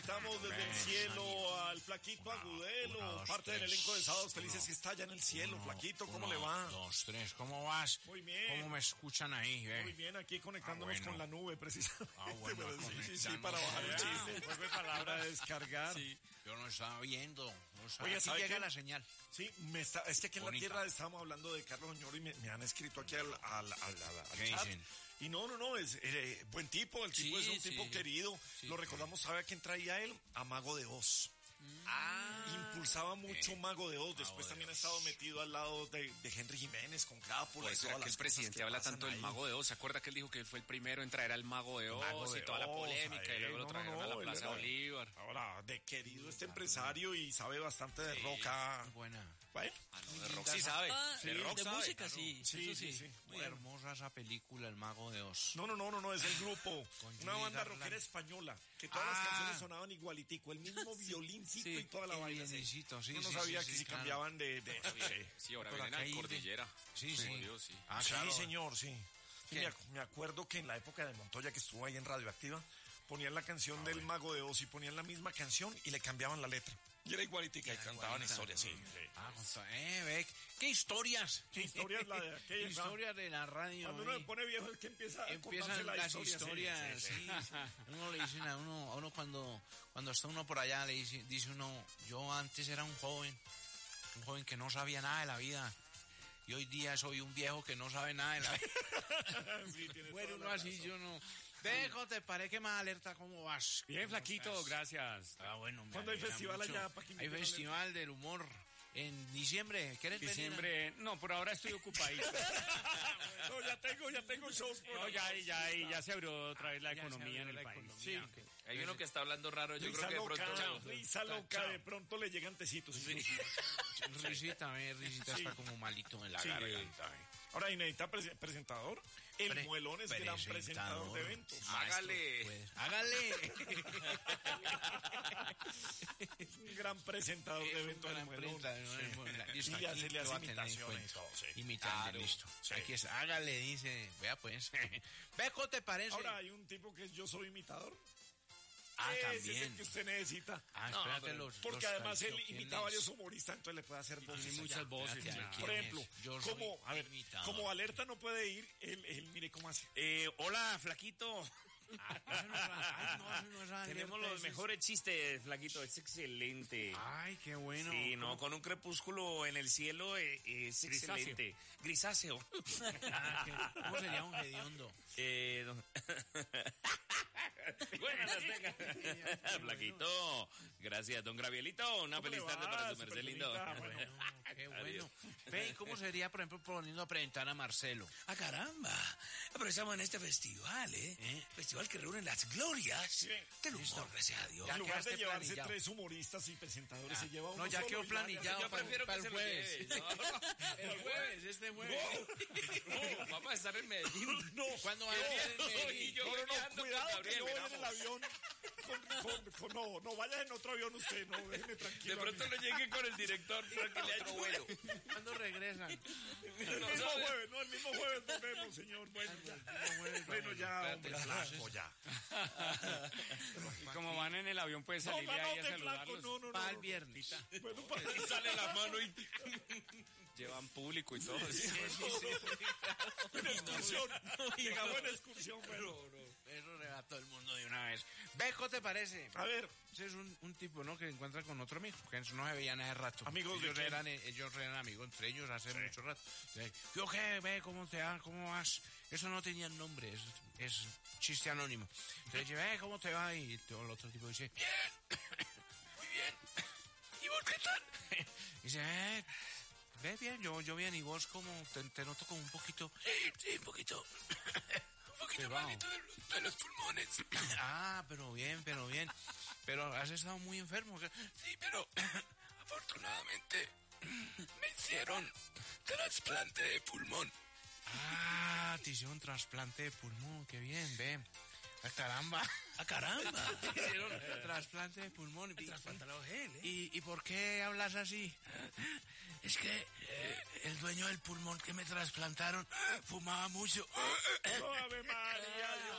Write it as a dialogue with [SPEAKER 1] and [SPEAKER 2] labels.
[SPEAKER 1] conectamos desde el cielo al Flaquito Agudelo, parte del elenco de Sábados Felices que está allá en el cielo. Flaquito, ¿cómo le va?
[SPEAKER 2] 1, 2, 3, ¿cómo vas?
[SPEAKER 1] Muy bien.
[SPEAKER 2] ¿Cómo me escuchan ahí?
[SPEAKER 1] Muy bien, aquí conectándonos con la nube, precisamente.
[SPEAKER 2] Bueno,
[SPEAKER 1] sí, para bajar el chiste. Vuelve palabra de descargar.
[SPEAKER 2] Sí, yo no estaba viendo.
[SPEAKER 1] Oye,
[SPEAKER 2] aquí
[SPEAKER 1] ¿sabe
[SPEAKER 2] llega
[SPEAKER 1] qué?
[SPEAKER 2] la señal.
[SPEAKER 1] Sí, es que aquí en la
[SPEAKER 2] Bonita.
[SPEAKER 1] tierra estábamos hablando de Carlos Oñoro y me han escrito aquí al
[SPEAKER 2] ¿Qué
[SPEAKER 1] chat.
[SPEAKER 2] dicen?
[SPEAKER 1] Y no, es buen tipo, el tipo
[SPEAKER 2] Sí,
[SPEAKER 1] es un tipo
[SPEAKER 2] sí.
[SPEAKER 1] querido.
[SPEAKER 2] Sí,
[SPEAKER 1] Lo recordamos, ¿sabe a quién traía él? A Mago de Oz. Impulsaba mucho Mago de Oz. Después
[SPEAKER 2] de
[SPEAKER 1] también ha
[SPEAKER 2] Oz.
[SPEAKER 1] estado metido al lado de Henry Jiménez con Crápula.
[SPEAKER 3] Por eso
[SPEAKER 1] y
[SPEAKER 3] era
[SPEAKER 1] todas
[SPEAKER 3] que el
[SPEAKER 1] las
[SPEAKER 3] presidente
[SPEAKER 1] cosas que
[SPEAKER 3] habla
[SPEAKER 1] pasan
[SPEAKER 3] tanto del
[SPEAKER 1] ahí.
[SPEAKER 3] Mago de Oz. ¿Se acuerda que él dijo que él fue el primero en traer al Mago de Oz
[SPEAKER 1] Mago
[SPEAKER 3] y
[SPEAKER 1] de
[SPEAKER 3] toda la
[SPEAKER 1] Oz,
[SPEAKER 3] polémica? Y luego lo trajeron a la Plaza
[SPEAKER 1] él era-
[SPEAKER 3] Bolívar.
[SPEAKER 1] Ahora, de querido este empresario y sabe bastante de roca.
[SPEAKER 2] Muy buena.
[SPEAKER 1] Bueno,
[SPEAKER 3] De rock sí sabe.
[SPEAKER 1] Sí,
[SPEAKER 3] de rock
[SPEAKER 4] de
[SPEAKER 3] sabe.
[SPEAKER 4] música sí.
[SPEAKER 1] sí,
[SPEAKER 4] eso
[SPEAKER 1] sí.
[SPEAKER 2] Muy hermosa esa película, El Mago de Oz.
[SPEAKER 1] No, es el grupo.
[SPEAKER 2] Con
[SPEAKER 1] Una
[SPEAKER 2] Judy
[SPEAKER 1] banda
[SPEAKER 2] Garland.
[SPEAKER 1] rockera española. Que todas las canciones sonaban igualitico. El mismo violincito
[SPEAKER 2] Sí,
[SPEAKER 1] y toda la
[SPEAKER 2] qué
[SPEAKER 1] vaina.
[SPEAKER 2] biencito, sí,
[SPEAKER 1] Uno no
[SPEAKER 2] sí,
[SPEAKER 1] sabía
[SPEAKER 2] sí,
[SPEAKER 1] que
[SPEAKER 2] sí,
[SPEAKER 1] si
[SPEAKER 2] claro.
[SPEAKER 1] cambiaban de
[SPEAKER 3] Sí, ahora
[SPEAKER 2] Por
[SPEAKER 3] vienen
[SPEAKER 2] acá
[SPEAKER 3] a
[SPEAKER 2] hay de-
[SPEAKER 3] Cordillera.
[SPEAKER 2] Sí, sí.
[SPEAKER 3] Por Dios, sí.
[SPEAKER 2] Ah,
[SPEAKER 1] Sí,
[SPEAKER 2] claro.
[SPEAKER 1] señor, sí. Sí,
[SPEAKER 2] ¿Qué?
[SPEAKER 1] me acuerdo que en la época de Montoya, que estuvo ahí en Radioactiva, ponían la canción del Mago de Oz y ponían la misma canción y le cambiaban la letra. Y era igualitica y cantaban
[SPEAKER 2] igualita.
[SPEAKER 1] historias, sí.
[SPEAKER 2] Ah, ve, ¿qué historias?
[SPEAKER 1] ¿Qué historia es la de aquella?
[SPEAKER 2] Historias de la radio.
[SPEAKER 1] Cuando uno se pone viejo es que empieza a contarse
[SPEAKER 2] Empiezan
[SPEAKER 1] la
[SPEAKER 2] las
[SPEAKER 1] historia.
[SPEAKER 2] historias, sí. Uno le dicen a uno cuando está uno por allá, dice uno, yo antes era un joven que no sabía nada de la vida. Y hoy día soy un viejo que no sabe nada de la vida.
[SPEAKER 1] Sí, tiene
[SPEAKER 2] Bueno,
[SPEAKER 1] toda
[SPEAKER 2] uno
[SPEAKER 1] la
[SPEAKER 2] así,
[SPEAKER 1] razón.
[SPEAKER 2] yo no. Dejo, te paré que más alerta, ¿cómo vas?
[SPEAKER 5] Bien, Flaquito, gracias.
[SPEAKER 2] Ah, bueno, me
[SPEAKER 1] ¿Cuándo hay
[SPEAKER 2] alegra
[SPEAKER 1] festival
[SPEAKER 2] mucho.
[SPEAKER 1] allá, pa' que
[SPEAKER 2] Hay
[SPEAKER 1] inviten a
[SPEAKER 2] festival del humor en diciembre. ¿Quieres venir?
[SPEAKER 5] Diciembre, no, por ahora estoy ocupadito.
[SPEAKER 1] No, ya tengo shows por
[SPEAKER 5] No, ya se abrió otra vez la
[SPEAKER 2] Ya se
[SPEAKER 5] economía en
[SPEAKER 2] abrió
[SPEAKER 5] el
[SPEAKER 2] la
[SPEAKER 5] país.
[SPEAKER 2] economía,
[SPEAKER 1] Sí.
[SPEAKER 2] ok.
[SPEAKER 3] Hay uno que está hablando raro. Yo
[SPEAKER 1] Risa
[SPEAKER 3] creo que de
[SPEAKER 1] loca,
[SPEAKER 3] pronto...
[SPEAKER 1] risa loca,
[SPEAKER 2] Chao.
[SPEAKER 1] de pronto le llegan tecitos.
[SPEAKER 2] Risita está como malito en la
[SPEAKER 1] Sí.
[SPEAKER 2] garganta.
[SPEAKER 1] Ahora, y necesita presentador. El Muelón es gran presentador de eventos.
[SPEAKER 3] Hágale.
[SPEAKER 2] Pues, hágale.
[SPEAKER 1] Un gran presentador de eventos del Muelón.
[SPEAKER 2] Listo,
[SPEAKER 1] Y
[SPEAKER 2] aquí
[SPEAKER 1] hace- le
[SPEAKER 2] lo va
[SPEAKER 1] hace
[SPEAKER 2] a tener en
[SPEAKER 1] imitaciones
[SPEAKER 2] cuenta.
[SPEAKER 1] y todo, sí.
[SPEAKER 2] Imitando,
[SPEAKER 1] Claro,
[SPEAKER 2] listo.
[SPEAKER 1] sí.
[SPEAKER 2] Aquí es, hágale, dice. Vea pues. Ve, ¿cómo te parece?
[SPEAKER 1] Ahora, hay un tipo que es Yo Soy Imitador.
[SPEAKER 2] Ah,
[SPEAKER 1] Ese es
[SPEAKER 2] también.
[SPEAKER 1] el que usted necesita.
[SPEAKER 2] Ah,
[SPEAKER 3] No,
[SPEAKER 2] espérate
[SPEAKER 3] pero-
[SPEAKER 2] los...
[SPEAKER 1] Porque
[SPEAKER 2] los
[SPEAKER 1] además él
[SPEAKER 2] tradicionales.
[SPEAKER 1] imita a varios humoristas, entonces le puede hacer voces.
[SPEAKER 5] Tiene muchas voces.
[SPEAKER 2] Espérate,
[SPEAKER 5] ya.
[SPEAKER 2] ¿quién
[SPEAKER 1] Por
[SPEAKER 2] es?
[SPEAKER 1] ejemplo,
[SPEAKER 2] Yo soy imitador.
[SPEAKER 1] como Alerta no puede ir, él mire cómo hace.
[SPEAKER 5] Hola, Flaquito.
[SPEAKER 2] Ay, no, eso no es Alerta,
[SPEAKER 5] Tenemos los
[SPEAKER 2] ese es-
[SPEAKER 5] mejores chistes, Flaquito. Es excelente.
[SPEAKER 2] Ay, qué bueno.
[SPEAKER 5] Sí, no, con un crepúsculo en el cielo es excelente. Grisáceo.
[SPEAKER 2] ¿Cómo sería un hediondo?
[SPEAKER 5] Buenas las tenga. Flaquito. Gracias, don Gravielito. Una
[SPEAKER 1] ¿Cómo le
[SPEAKER 5] feliz tarde
[SPEAKER 1] va,
[SPEAKER 5] para su merced lindo.
[SPEAKER 1] Supermanita? Bueno,
[SPEAKER 2] Qué bueno. Ve, ¿cómo sería, por ejemplo, poniendo a presentar a Marcelo?
[SPEAKER 4] Ah, caramba. Pero estamos en este festival, Festival que reúne las glorias del humor, gracias a Dios.
[SPEAKER 2] Ya
[SPEAKER 1] en lugar de
[SPEAKER 2] quedaste
[SPEAKER 1] llevarse
[SPEAKER 2] planillado.
[SPEAKER 1] 3 humoristas y presentadores, se lleva uno
[SPEAKER 2] No, ya
[SPEAKER 1] solo
[SPEAKER 2] quedó
[SPEAKER 1] y
[SPEAKER 2] planillado
[SPEAKER 3] Yo
[SPEAKER 2] para
[SPEAKER 3] prefiero que
[SPEAKER 2] el
[SPEAKER 3] se lo
[SPEAKER 2] jueves.
[SPEAKER 3] lleve, ¿no?
[SPEAKER 2] El jueves, este jueves.
[SPEAKER 3] No, vamos a estar en Medellín.
[SPEAKER 1] No,
[SPEAKER 2] ¿Cuándo va a ir en
[SPEAKER 3] Y
[SPEAKER 2] Medellín?
[SPEAKER 3] yo voy viajando con
[SPEAKER 1] cuidado que
[SPEAKER 3] Gabriel,
[SPEAKER 1] yo voy en
[SPEAKER 3] veramos.
[SPEAKER 1] el avión. No vayas en otro avión usted, no, déjeme
[SPEAKER 3] De
[SPEAKER 1] tranquilo.
[SPEAKER 3] pronto no llegue con el director para que le ayude.
[SPEAKER 2] ¿Cuándo regresan?
[SPEAKER 1] El mismo jueves volvemos, señor. Bueno, ya, hombre, flaco, ya.
[SPEAKER 5] Y como van en el avión, puede salirle ahí a saludarlos.
[SPEAKER 1] no.
[SPEAKER 2] Para el viernes.
[SPEAKER 1] Bueno,
[SPEAKER 3] Y sale la mano y llevan público y todo.
[SPEAKER 1] en excursión. Llegamos en excursión, bueno.
[SPEAKER 2] Eso le va a todo el mundo de una vez. ¿Beco te parece?
[SPEAKER 1] A ver,
[SPEAKER 2] Ese es un tipo, ¿no? Que se encuentra con otro amigo, que no se veían hace rato.
[SPEAKER 1] ¿Amigos de
[SPEAKER 2] ellos eran amigos entre ellos hace mucho rato. Entonces, ¿yo qué? Ve, ¿cómo te va? ¿Cómo vas? Eso no tenía nombre, es chiste anónimo. Entonces, ve, ¿cómo te va? Y el otro tipo dice, bien, muy bien. ¿Y vos qué tal? Dice, ve bien, yo bien, y vos como, te noto como un poquito... Sí, un poquito... un poquito malito de los pulmones. Ah, pero bien. Pero has estado muy enfermo. Sí, pero afortunadamente me hicieron trasplante de pulmón. Ah, te hicieron trasplante de pulmón, qué bien, ve. ¡Ah, caramba!
[SPEAKER 4] ¡Ah, caramba!
[SPEAKER 2] Te hicieron trasplante de pulmón.
[SPEAKER 4] Trasplantado gel,
[SPEAKER 2] ¿Y por qué hablas así?
[SPEAKER 4] Es que el dueño del pulmón que me trasplantaron fumaba mucho.
[SPEAKER 1] Ave María, Dios